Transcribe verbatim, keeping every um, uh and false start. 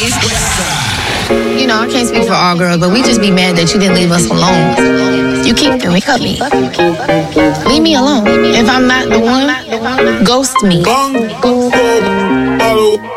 You know, I can't speak for all girls, but we just be mad that you didn't leave us alone. You keep me, cut me. Leave me alone. If I'm not the one, ghost me.